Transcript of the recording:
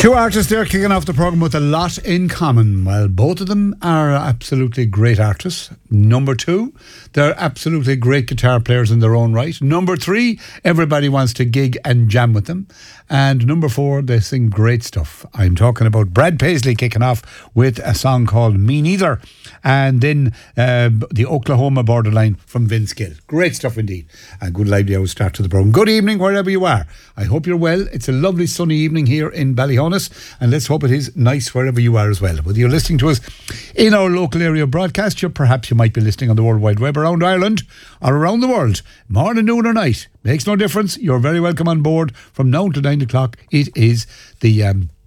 Two artists there kicking off the programme with a lot in common. Well, both of them are absolutely great artists. Number two, they're absolutely great guitar players in their own right. Number three, everybody wants to gig and jam with them. And number four, they sing great stuff. I'm talking about Brad Paisley kicking off with a song called Me Neither. And then the Oklahoma Borderline from Vince Gill. Great stuff indeed. And good lively hour start to the programme. Good evening wherever you are. I hope you're well. It's a lovely sunny evening here in Ballyhonus, and let's hope it is nice wherever you are as well. Whether you're listening to us in our local area broadcast, perhaps you might be listening on the World Wide Web around Ireland or around the world. Morning, noon or night. Makes no difference. You're very welcome on board from now to 9 o'clock. It is the